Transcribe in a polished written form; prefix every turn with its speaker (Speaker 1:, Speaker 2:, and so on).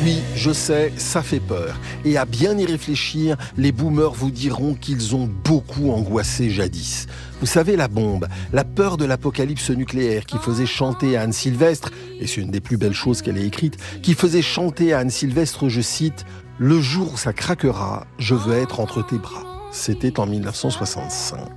Speaker 1: Oui, je sais, ça fait peur. Et à bien y réfléchir, les boomers vous diront qu'ils ont beaucoup angoissé jadis. Vous savez, la bombe, la peur de l'apocalypse nucléaire qui faisait chanter à Anne Sylvestre, et c'est une des plus belles choses qu'elle ait écrites, qui faisait chanter à Anne Sylvestre, je cite, « Le jour où ça craquera, je veux être entre tes bras ». C'était en 1965.